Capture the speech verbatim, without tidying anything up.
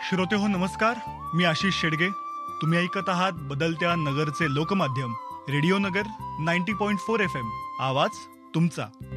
श्रोते हो नमस्कार, मी आशिष शेडगे. तुम्ही ऐकत आहात बदलत्या नगरचे लोकमाध्यम रेडिओ नगर नव्वद पॉइंट चार एफ एम. आवाज तुमचा.